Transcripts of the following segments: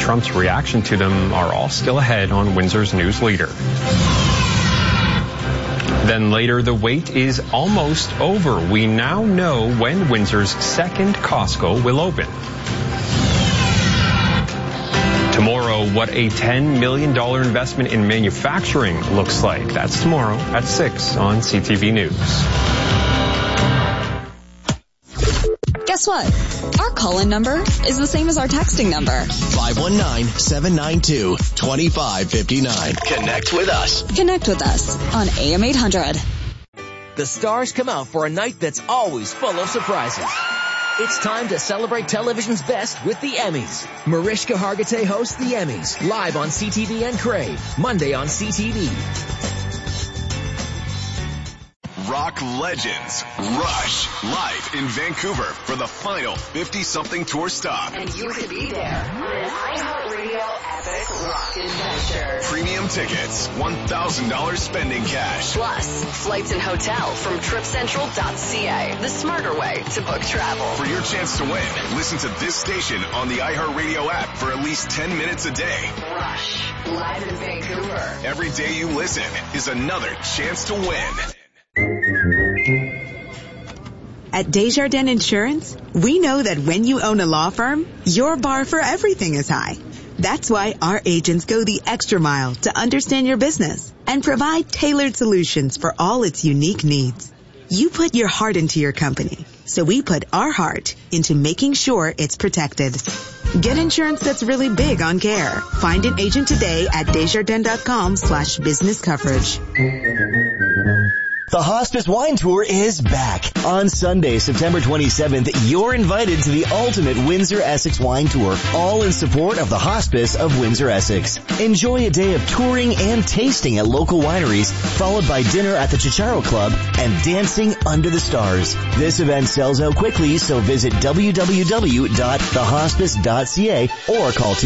Trump's reaction to them are all still ahead on Windsor's news leader. Then later, the wait is almost over. We now know when Windsor's second Costco will open. Tomorrow, what a $10 million investment in manufacturing looks like. That's tomorrow at 6 on CTV News. Guess what? Our call-in number is the same as our texting number. 519-792-2559. Connect with us. Connect with us on AM 800. The stars come out for a night that's always full of surprises. It's time to celebrate television's best with the Emmys. Mariska Hargitay hosts the Emmys, live on CTV and Crave, Monday on CTV. Rock legends Rush live in Vancouver for the final 50-something tour stop. And you could be there on an iHeartRadio epic rock adventure. Premium tickets, $1,000 spending cash. Plus, flights and hotel from TripCentral.ca, the smarter way to book travel. For your chance to win, listen to this station on the iHeartRadio app for at least 10 minutes a day. Rush, live in Vancouver. Every day you listen is another chance to win. At Desjardins Insurance, we know that when you own a law firm, your bar for everything is high. That's why our agents go the extra mile to understand your business and provide tailored solutions for all its unique needs. You put your heart into your company, so we put our heart into making sure it's protected. Get insurance that's really big on care. Find an agent today at Desjardins.com/business coverage. The Hospice Wine Tour is back. On Sunday, September 27th, you're invited to the ultimate Windsor Essex Wine Tour, all in support of the Hospice of Windsor Essex. Enjoy a day of touring and tasting at local wineries, followed by dinner at the Chicharo Club and dancing under the stars. This event sells out quickly, so visit www.thehospice.ca or call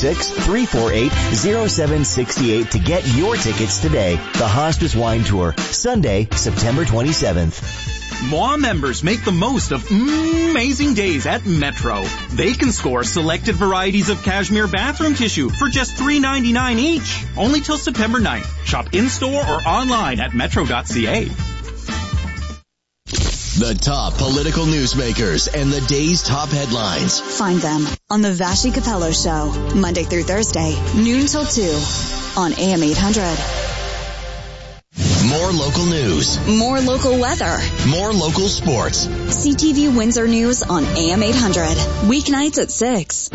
226-348-0768 to get your tickets today. The Hospice Wine Tour, Sunday, September 27th. Moi members make the most of amazing days at Metro. They can score selected varieties of cashmere bathroom tissue for just $3.99 each. Only till September 9th. Shop in-store or online at metro.ca. The top political newsmakers and the day's top headlines. Find them on the Vashi Capello Show, Monday through Thursday, noon till 2 on AM 800. More local news. More local weather. More local sports. CTV Windsor News on AM 800. Weeknights at 6.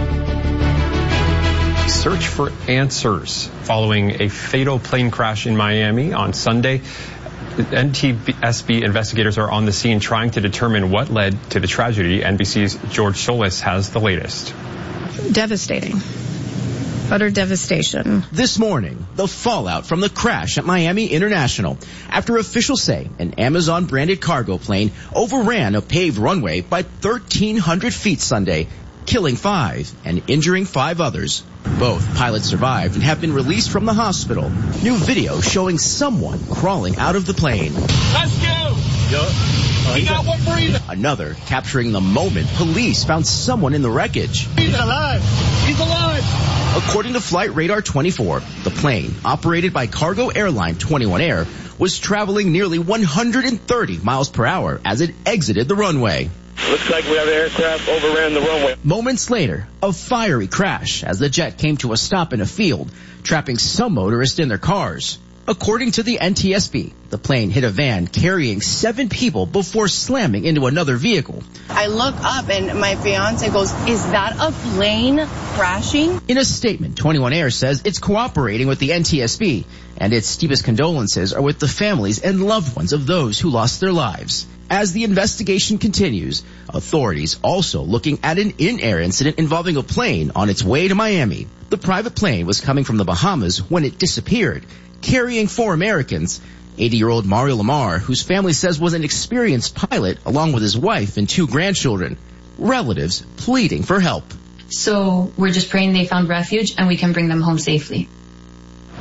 Search for answers following a fatal plane crash in Miami on Sunday. NTSB investigators are on the scene trying to determine what led to the tragedy. NBC's George Solis has the latest. Devastating. Utter devastation. This morning, the fallout from the crash at Miami International after officials say an Amazon-branded cargo plane overran a paved runway by 1,300 feet Sunday, killing 5 and injuring 5 others. Both pilots survived and have been released from the hospital. New video showing someone crawling out of the plane. Rescue! He got one breathing. Another capturing the moment police found someone in the wreckage. He's alive. He's alive. According to Flight Radar 24, the plane, operated by cargo airline 21 Air, was traveling nearly 130 miles per hour as it exited the runway. Looks like we have an aircraft overran the runway. Moments later, a fiery crash as the jet came to a stop in a field, trapping some motorists in their cars. According to the NTSB, the plane hit a van carrying 7 people before slamming into another vehicle. I look up and my fiance goes, "Is that a plane crashing?" In a statement, 21 Air says it's cooperating with the NTSB, and its deepest condolences are with the families and loved ones of those who lost their lives. As the investigation continues, authorities also looking at an in-air incident involving a plane on its way to Miami. The private plane was coming from the Bahamas when it disappeared, carrying 4 Americans. 80-year-old Mario Lamar, whose family says was an experienced pilot, along with his wife and 2 grandchildren. Relatives pleading for help. So we're just praying they found refuge and we can bring them home safely.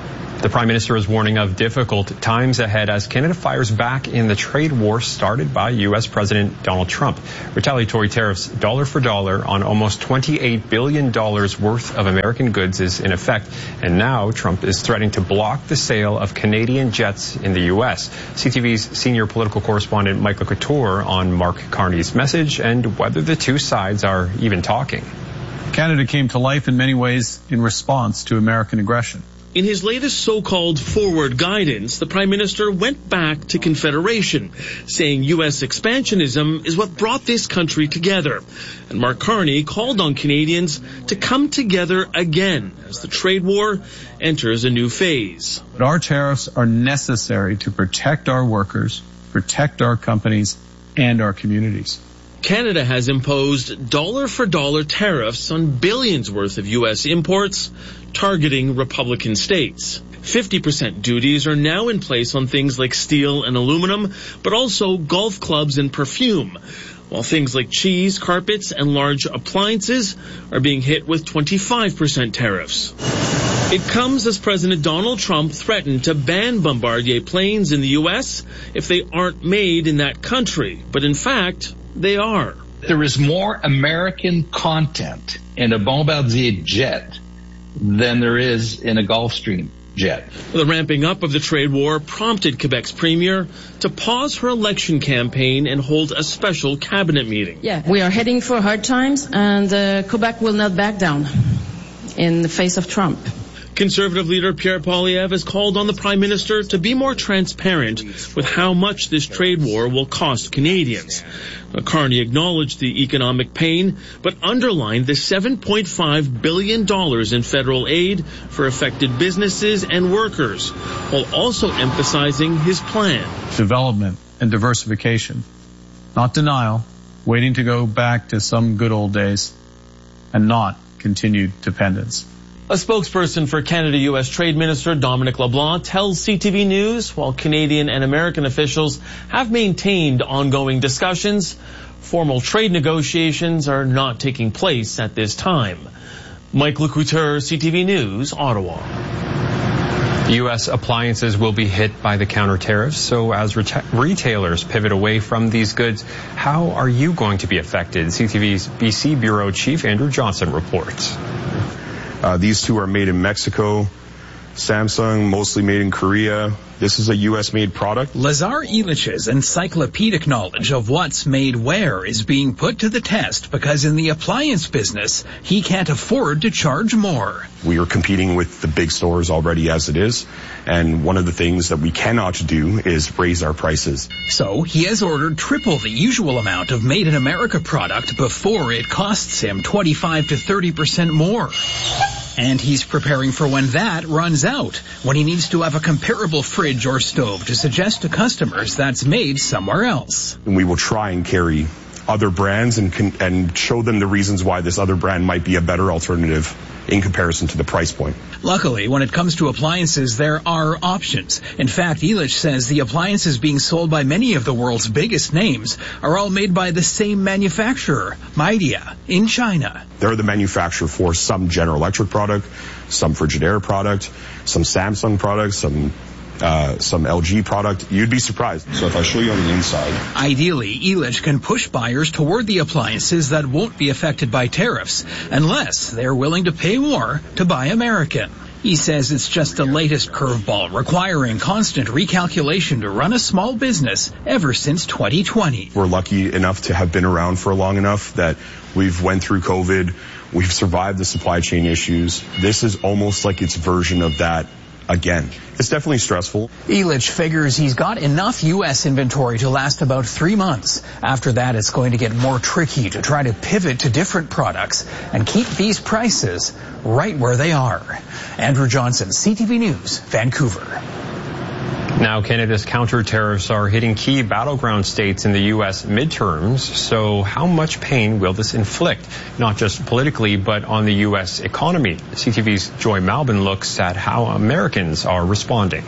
The Prime Minister is warning of difficult times ahead as Canada fires back in the trade war started by U.S. President Donald Trump. Retaliatory tariffs dollar for dollar on almost $28 billion worth of American goods is in effect. And now Trump is threatening to block the sale of Canadian jets in the U.S. CTV's senior political correspondent Michael Couture on Mark Carney's message and whether the two sides are even talking. Canada came to life in many ways in response to American aggression. In his latest so-called forward guidance, the Prime Minister went back to Confederation, saying U.S. expansionism is what brought this country together. And Mark Carney called on Canadians to come together again as the trade war enters a new phase. But our tariffs are necessary to protect our workers, protect our companies, and our communities. Canada has imposed dollar-for-dollar tariffs on billions worth of U.S. imports, targeting Republican states. 50% duties are now in place on things like steel and aluminum, but also golf clubs and perfume, while things like cheese, carpets, and large appliances are being hit with 25% tariffs. It comes as President Donald Trump threatened to ban Bombardier planes in the U.S. if they aren't made in that country, but in fact, they are. There is more American content in a Bombardier jet than there is in a Gulfstream jet. The ramping up of the trade war prompted Quebec's premier to pause her election campaign and hold a special cabinet meeting. Yeah, we are heading for hard times, and Quebec will not back down in the face of Trump. Conservative leader Pierre Poilievre has called on the Prime Minister to be more transparent with how much this trade war will cost Canadians. Carney acknowledged the economic pain, but underlined the $7.5 billion in federal aid for affected businesses and workers, while also emphasizing his plan. Development and diversification, not denial, waiting to go back to some good old days, and not continued dependence. A spokesperson for Canada-U.S. Trade Minister Dominic LeBlanc tells CTV News while Canadian and American officials have maintained ongoing discussions, formal trade negotiations are not taking place at this time. Michael Couture, CTV News, Ottawa. U.S. appliances will be hit by the counter tariffs, so as retailers pivot away from these goods, how are you going to be affected? CTV's BC Bureau Chief Andrew Johnson reports. These two are made in Mexico. Samsung, mostly made in Korea. This is a U.S.-made product. Lazar Ilich's encyclopedic knowledge of what's made where is being put to the test because in the appliance business, he can't afford to charge more. We are competing with the big stores already as it is, and one of the things that we cannot do is raise our prices. So he has ordered triple the usual amount of Made in America product before it costs him 25 to 30% more. And he's preparing for when that runs out, when he needs to have a comparable fridge or stove to suggest to customers that's made somewhere else. And we will try and carry other brands and show them the reasons why this other brand might be a better alternative in comparison to the price point. Luckily, when it comes to appliances, there are options. In fact, Illich says the appliances being sold by many of the world's biggest names are all made by the same manufacturer, Midea, in China. They're the manufacturer for some General Electric product, some Frigidaire product, some Samsung products, some LG product. You'd be surprised. So if I show you on the inside. Ideally, Illich can push buyers toward the appliances that won't be affected by tariffs, unless they're willing to pay more to buy American. He says it's just the latest curveball, requiring constant recalculation to run a small business ever since 2020. We're lucky enough to have been around for long enough that we've went through COVID. We've survived the supply chain issues. This is almost like its version of that again. It's definitely stressful. Illich figures he's got enough U.S. inventory to last about 3 months. After that, it's going to get more tricky to try to pivot to different products and keep these prices right where they are. Andrew Johnson, CTV News, Vancouver. Now, Canada's counter tariffs are hitting key battleground states in the U.S. midterms. So how much pain will this inflict, not just politically, but on the U.S. economy? CTV's Joy Malbon looks at how Americans are responding.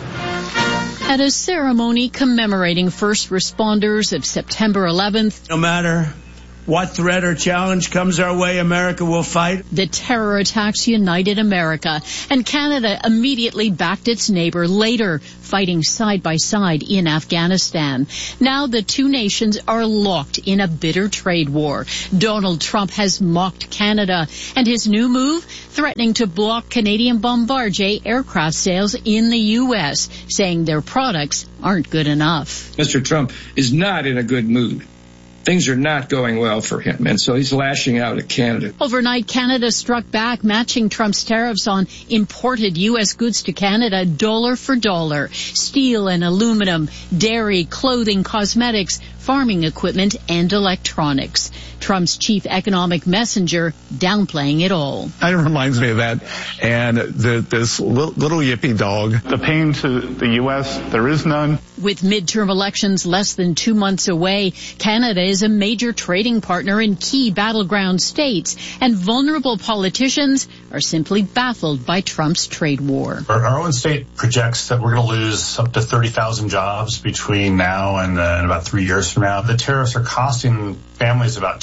At a ceremony commemorating first responders of September 11th, no matter what threat or challenge comes our way, America will fight. The terror attacks united America, and Canada immediately backed its neighbor later, fighting side by side in Afghanistan. Now the two nations are locked in a bitter trade war. Donald Trump has mocked Canada, and his new move, threatening to block Canadian Bombardier aircraft sales in the U.S., saying their products aren't good enough. Mr. Trump is not in a good mood. Things are not going well for him, and so he's lashing out at Canada. Overnight, Canada struck back, matching Trump's tariffs on imported U.S. goods to Canada dollar for dollar. Steel and aluminum, dairy, clothing, cosmetics, farming equipment, and electronics. Trump's chief economic messenger downplaying it all. It reminds me of that. And this little yippy dog. The pain to the U.S., there is none. With midterm elections less than 2 months away, Canada is a major trading partner in key battleground states, and vulnerable politicians are simply baffled by Trump's trade war. Our own state projects that we're going to lose up to 30,000 jobs between now and about 3 years from now. The tariffs are costing families about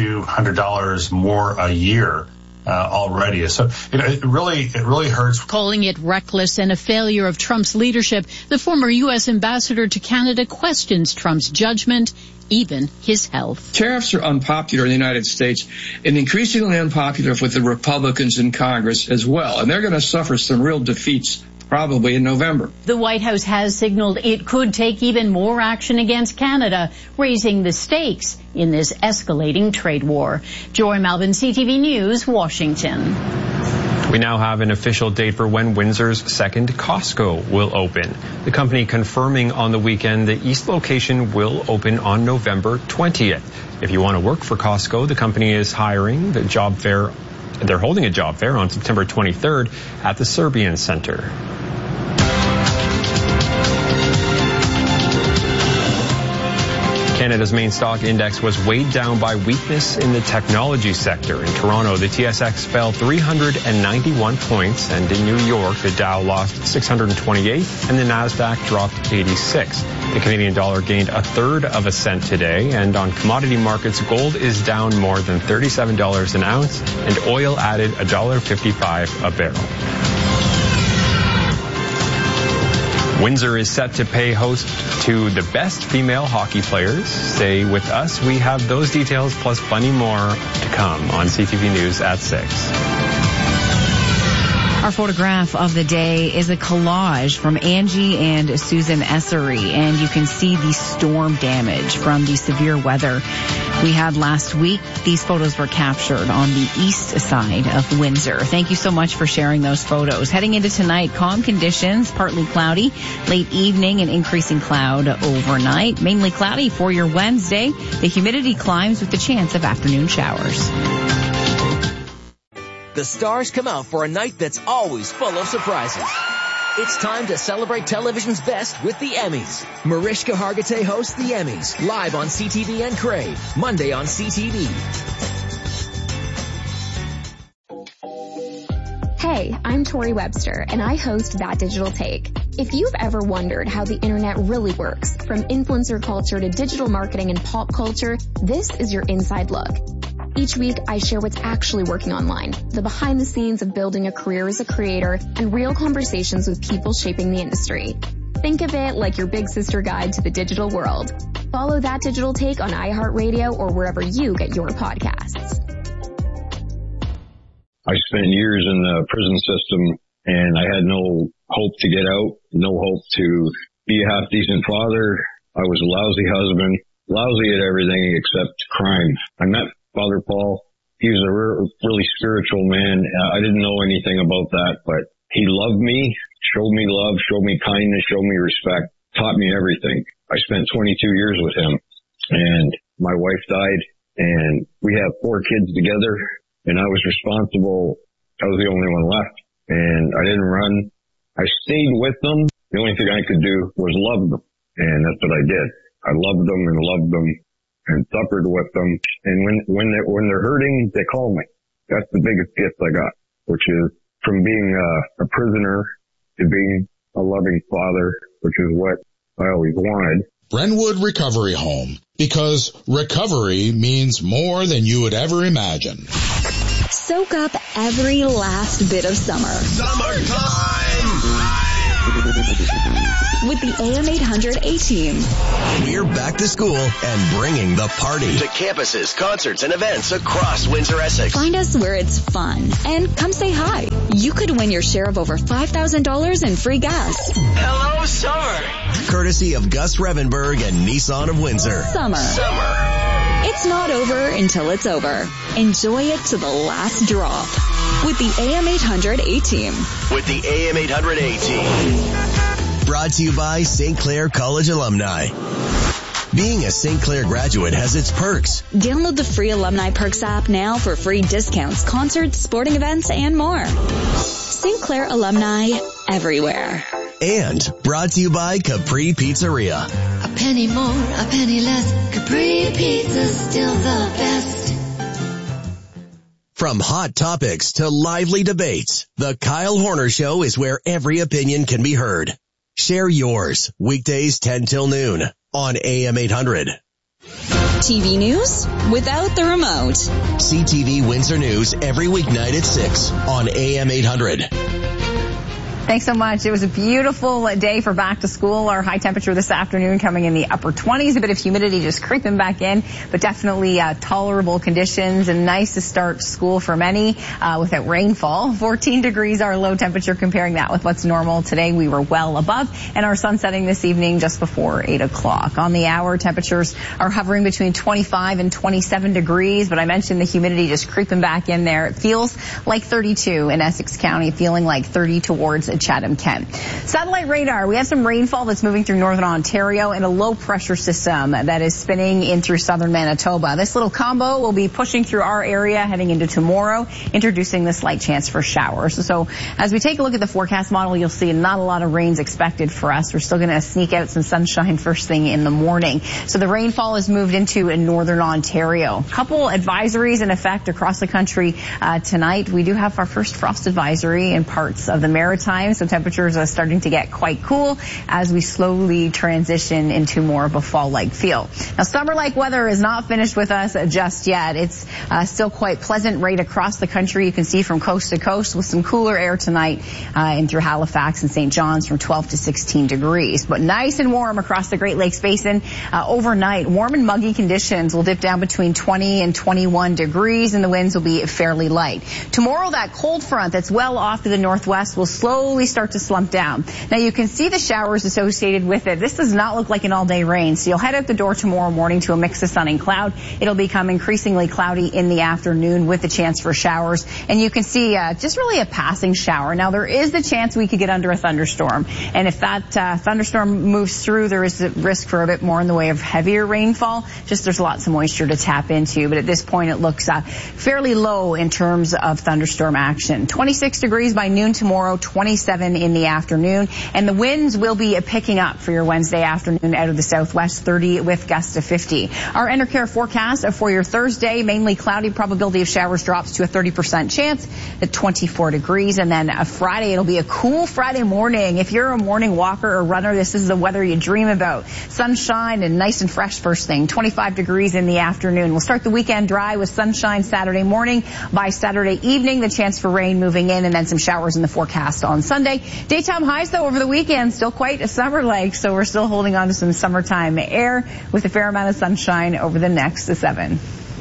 $2,200 more a year already. So it really hurts. Calling it reckless and a failure of Trump's leadership, the former U.S. ambassador to Canada questions Trump's judgment, even his health. Tariffs are unpopular in the United States and increasingly unpopular with the Republicans in Congress as well. And they're going to suffer some real defeats probably in November. The White House has signaled it could take even more action against Canada, raising the stakes in this escalating trade war. Joy Malvin, CTV News, Washington. We now have an official date for when Windsor's second Costco will open. The company confirming on the weekend the East location will open on November 20th. If you want to work for Costco, the company is hiring. They're holding a job fair on September 23rd at the Serbian Center. Canada's main stock index was weighed down by weakness in the technology sector. In Toronto, the TSX fell 391 points, and in New York, the Dow lost 628 and the Nasdaq dropped 86. The Canadian dollar gained 1/3 of a cent today, and on commodity markets, gold is down more than $37 an ounce, and oil added $1.55 a barrel. Windsor is set to pay host to the best female hockey players. Stay with us. We have those details plus plenty more to come on CTV News at 6. Our photograph of the day is a collage from Angie and Susan Essery, and you can see the storm damage from the severe weather we had last week. These photos were captured on the east side of Windsor. Thank you so much for sharing those photos. Heading into tonight, calm conditions, partly cloudy, late evening and increasing cloud overnight. Mainly cloudy for your Wednesday. The humidity climbs with the chance of afternoon showers. The stars come out for a night that's always full of surprises. It's time to celebrate television's best with the Emmys. Mariska Hargitay hosts the Emmys, live on CTV and Crave, Monday on CTV. Hey, I'm Tori Webster, and I host That Digital Take. If you've ever wondered how the internet really works, from influencer culture to digital marketing and pop culture, this is your inside look. Each week, I share what's actually working online, the behind the scenes of building a career as a creator, and real conversations with people shaping the industry. Think of it like your big sister guide to the digital world. Follow That Digital Take on iHeartRadio or wherever you get your podcasts. I spent years in the prison system, and I had no hope to get out, no hope to be a half-decent father. I was a lousy husband, lousy at everything except crime. I met Father Paul. He was a really spiritual man. I didn't know anything about that, but he loved me, showed me love, showed me kindness, showed me respect, taught me everything. I spent 22 years with him, and my wife died, and we have 4 kids together, and I was responsible. I was the only one left, and I didn't run. I stayed with them. The only thing I could do was love them, and that's what I did. I loved them and loved them and suffered with them. And when they're hurting, they call me. That's the biggest gift I got, which is from being a prisoner to being a loving father, which is what I always wanted. Brentwood Recovery Home, because recovery means more than you would ever imagine. Soak up every last bit of summer. Summertime! With the AM800 A-Team. We're back to school and bringing the party to campuses, concerts, and events across Windsor-Essex. Find us where it's fun and come say hi. You could win your share of over $5,000 in free gas. Hello, summer. Courtesy of Gus Revenberg and Nissan of Windsor. Summer. It's not over until it's over. Enjoy it to the last drop. With the AM800 A-Team. With the AM800 A-Team. Brought to you by St. Clair College alumni. Being a St. Clair graduate has its perks. Download the free Alumni Perks app now for free discounts, concerts, sporting events, and more. St. Clair alumni everywhere. And brought to you by Capri Pizzeria. A penny more, a penny less. Capri Pizza's still the best. From hot topics to lively debates, the Kyle Horner Show is where every opinion can be heard. Share yours, weekdays 10 till noon on AM800. TV news without the remote. CTV Windsor News every weeknight at 6 on AM800. Thanks so much. It was a beautiful day for back to school. Our high temperature this afternoon coming in the upper 20s, a bit of humidity just creeping back in, but definitely tolerable conditions and nice to start school for many without rainfall. 14 degrees our low temperature, comparing that with what's normal. Today we were well above, and our sun setting this evening just before 8 o'clock. On the hour, temperatures are hovering between 25 and 27 degrees, but I mentioned the humidity just creeping back in there. It feels like 32 in Essex County, feeling like 30 towards Chatham-Kent. Satellite radar, we have some rainfall that's moving through northern Ontario and a low pressure system that is spinning in through southern Manitoba. This little combo will be pushing through our area heading into tomorrow, introducing the slight chance for showers. So as we take a look at the forecast model, you'll see not a lot of rains expected for us. We're still going to sneak out some sunshine first thing in the morning. So the rainfall is moved into northern Ontario. A couple advisories in effect across the country tonight. We do have our first frost advisory in parts of the Maritime. So temperatures are starting to get quite cool as we slowly transition into more of a fall-like feel. Now, summer-like weather is not finished with us just yet. It's still quite pleasant right across the country. You can see from coast to coast with some cooler air tonight in through Halifax and St. John's from 12 to 16 degrees. But nice and warm across the Great Lakes Basin overnight. Warm and muggy conditions will dip down between 20 and 21 degrees, and the winds will be fairly light. Tomorrow, that cold front that's well off to the northwest will slowly start to slump down. Now you can see the showers associated with it. This does not look like an all-day rain, so you'll head out the door tomorrow morning to a mix of sun and cloud. It'll become increasingly cloudy in the afternoon with the chance for showers, and you can see just really a passing shower. Now there is the chance we could get under a thunderstorm, and if that thunderstorm moves through, there is a risk for a bit more in the way of heavier rainfall. Just there's lots of moisture to tap into, but at this point it looks fairly low in terms of thunderstorm action. 26 degrees by noon tomorrow, 27 in the afternoon, and the winds will be picking up for your Wednesday afternoon out of the southwest, 30 with gusts to 50. Our Enercare forecast for your Thursday, mainly cloudy, probability of showers drops to a 30% chance at 24 degrees, and then Friday, it'll be a cool Friday morning. If you're a morning walker or runner, this is the weather you dream about. Sunshine and nice and fresh first thing, 25 degrees in the afternoon. We'll start the weekend dry with sunshine Saturday morning. By Saturday evening, the chance for rain moving in, and then some showers in the forecast on Sunday. Daytime highs, though, over the weekend, still quite a summer-like, so we're still holding on to some summertime air with a fair amount of sunshine over the next 7.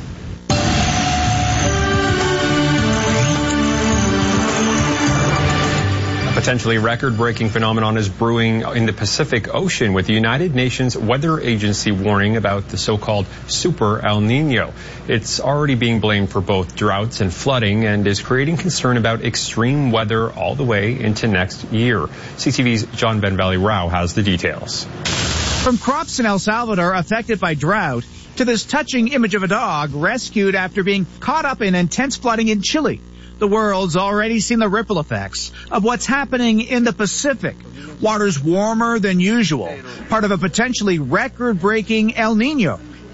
Potentially record-breaking phenomenon is brewing in the Pacific Ocean, with the United Nations Weather Agency warning about the so-called Super El Nino. It's already being blamed for both droughts and flooding and is creating concern about extreme weather all the way into next year. CTV's John Ben-Valley-Rao has the details. From crops in El Salvador affected by drought to this touching image of a dog rescued after being caught up in intense flooding in Chile. The world's already seen the ripple effects of what's happening in the Pacific. Water's warmer than usual, part of a potentially record-breaking El Nino.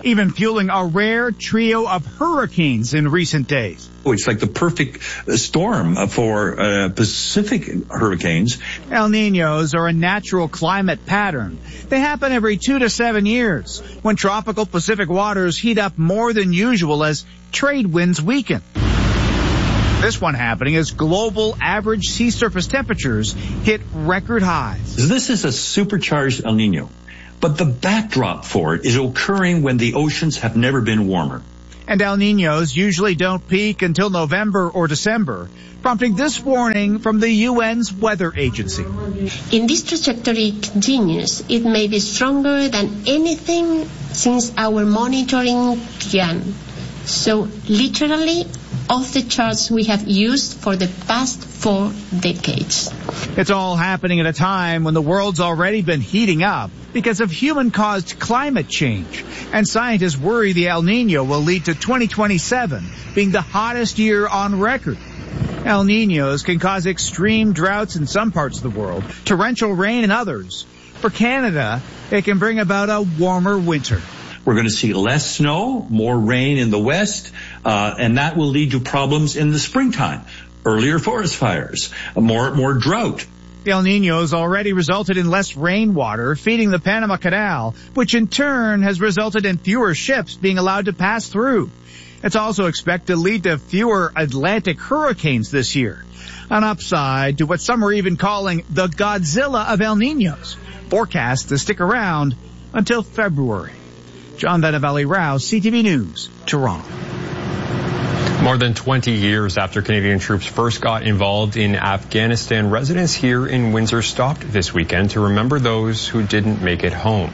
even fueling a rare trio of hurricanes in recent days. It's like the perfect storm for Pacific hurricanes. El Niños are a natural climate pattern. They happen every 2 to 7 years when tropical Pacific waters heat up more than usual as trade winds weaken. This one happening as global average sea surface temperatures hit record highs. This is a supercharged El Nino, but the backdrop for it is occurring when the oceans have never been warmer. And El Niños usually don't peak until November or December, prompting this warning from the UN's weather agency. If this trajectory continues, it may be stronger than anything since our monitoring began. So literally off the charts we have used for the past 4 decades. It's all happening at a time when the world's already been heating up because of human-caused climate change. And scientists worry the El Niño will lead to 2027 being the hottest year on record. El Niños can cause extreme droughts in some parts of the world, torrential rain in others. For Canada, it can bring about a warmer winter. We're going to see less snow, more rain in the west, and that will lead to problems in the springtime. Earlier forest fires, more drought. The El Niños already resulted in less rainwater feeding the Panama Canal, which in turn has resulted in fewer ships being allowed to pass through. It's also expected to lead to fewer Atlantic hurricanes this year, an upside to what some are even calling the Godzilla of El Niños, forecast to stick around until February. John Valley-Rao, CTV News, Toronto. More than 20 years after Canadian troops first got involved in Afghanistan, residents here in Windsor stopped this weekend to remember those who didn't make it home.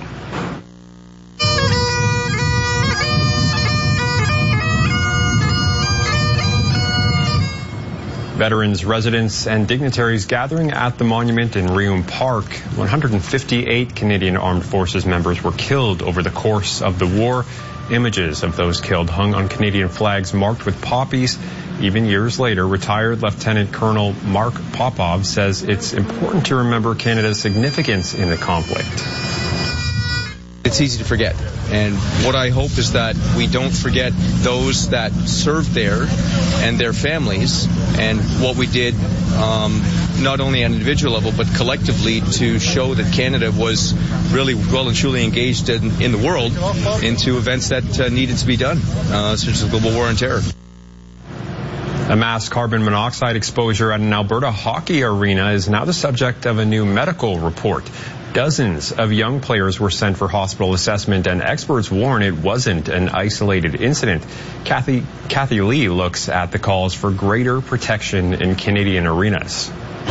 Veterans, residents, and dignitaries gathering at the monument in Reum Park. 158 Canadian Armed Forces members were killed over the course of the war. Images of those killed hung on Canadian flags marked with poppies. Even years later, retired Lieutenant Colonel Mark Popov says it's important to remember Canada's significance in the conflict. It's easy to forget, and what I hope is that we don't forget those that served there and their families and what we did not only at an individual level but collectively to show that Canada was really well and truly engaged in the world into events that needed to be done, such as the global war on terror. A mass carbon monoxide exposure at an Alberta hockey arena is now the subject of a new medical report. Dozens of young players were sent for hospital assessment, and experts warn it wasn't an isolated incident. Kathy Lee looks at the calls for greater protection in Canadian arenas.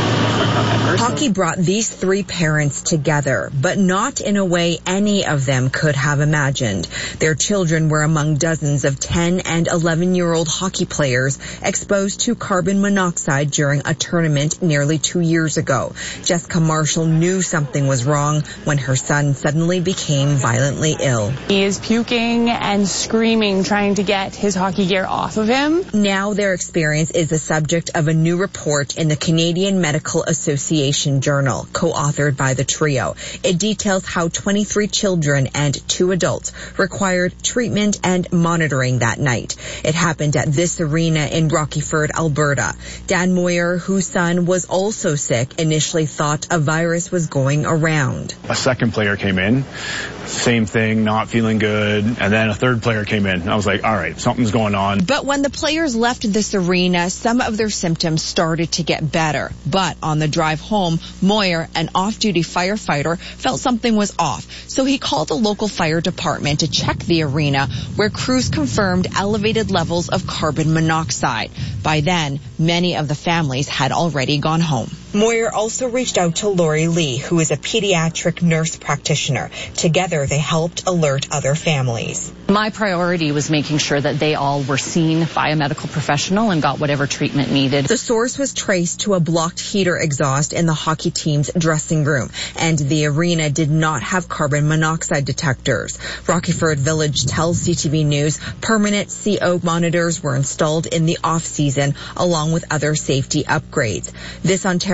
Hockey brought these 3 parents together, but not in a way any of them could have imagined. Their children were among dozens of 10 and 11-year-old hockey players exposed to carbon monoxide during a tournament nearly 2 years ago. Jessica Marshall knew something was wrong when her son suddenly became violently ill. He is puking and screaming, trying to get his hockey gear off of him. Now their experience is the subject of a new report in the Canadian Medical Association Journal, co-authored by the trio. It details how 23 children and 2 adults required treatment and monitoring that night. It happened at this arena in Rockyford, Alberta. Dan Moyer, whose son was also sick, initially thought a virus was going around. A second player came in, same thing, not feeling good, and then a third player came in. I was like, all right, something's going on. But when the players left this arena, some of their symptoms started to get better. But on the drive home, Moyer, an off-duty firefighter, felt something was off. So he called the local fire department to check the arena, where crews confirmed elevated levels of carbon monoxide. By then, many of the families had already gone home. Moyer also reached out to Lori Lee, who is a pediatric nurse practitioner. Together, they helped alert other families. My priority was making sure that they all were seen by a medical professional and got whatever treatment needed. The source was traced to a blocked heater exhaust in the hockey team's dressing room, and the arena did not have carbon monoxide detectors. Rockyford Village tells CTV News permanent CO monitors were installed in the off-season, along with other safety upgrades. This Ontario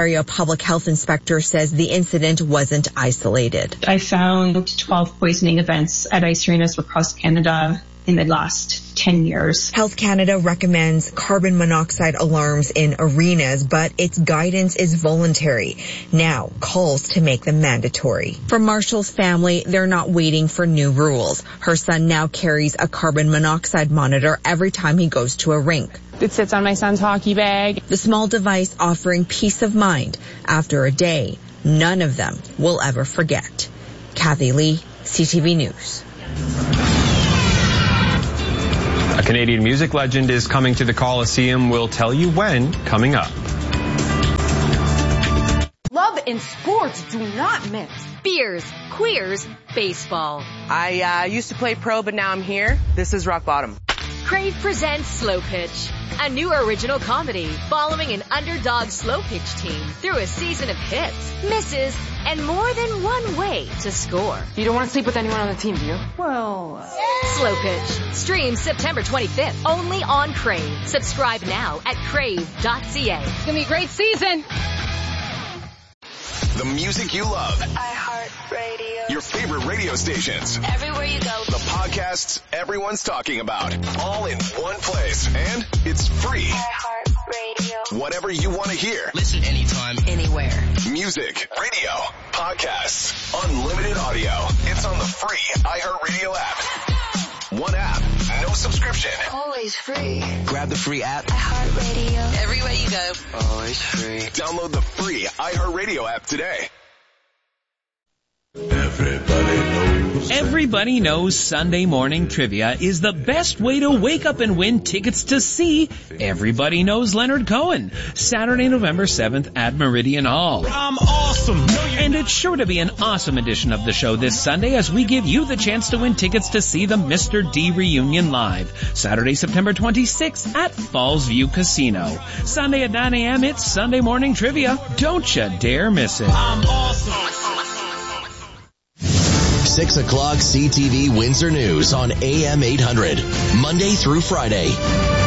Ontario public health inspector says the incident wasn't isolated. I found 12 poisoning events at ice arenas across Canada in the last 10 years. Health Canada recommends carbon monoxide alarms in arenas, but its guidance is voluntary. Now calls to make them mandatory. For Marshall's family, they're not waiting for new rules. Her son now carries a carbon monoxide monitor every time he goes to a rink. It sits on my son's hockey bag. The small device offering peace of mind after a day none of them will ever forget. Kathy Lee, CTV News. A Canadian music legend is coming to the Coliseum. We'll tell you when, coming up. Love and sports do not mix. Beers, queers, baseball. I used to play pro, but now I'm here. This is rock bottom. Crave presents Slow Pitch, a new original comedy following an underdog slow pitch team through a season of hits, misses, and more than one way to score. You don't want to sleep with anyone on the team, do you? Well... Slow Pitch. Streams September 25th, only on Crave. Subscribe now at crave.ca. It's going to be a great season. The music you love. iHeartRadio. Your favorite radio stations. Everywhere you go. The podcasts everyone's talking about. All in one place. And it's free. iHeartRadio. Whatever you want to hear. Listen anytime, anywhere. Music, radio, podcasts, unlimited audio. It's on the free iHeartRadio app. One app, no subscription. Always free. Grab the free app. iHeartRadio. Everywhere you go. Always free. Download the free iHeartRadio app today. Everybody knows Sunday morning trivia is the best way to wake up and win tickets to see Everybody Knows Leonard Cohen, Saturday, November 7th at Meridian Hall. I'm awesome. And it's sure to be an awesome edition of the show this Sunday as we give you the chance to win tickets to see the Mr. D reunion live, Saturday, September 26th at Falls View Casino. Sunday at 9 a.m., it's Sunday morning trivia. Don't you dare miss it. I'm awesome. 6 o'clock CTV Windsor News on AM 800, Monday through Friday.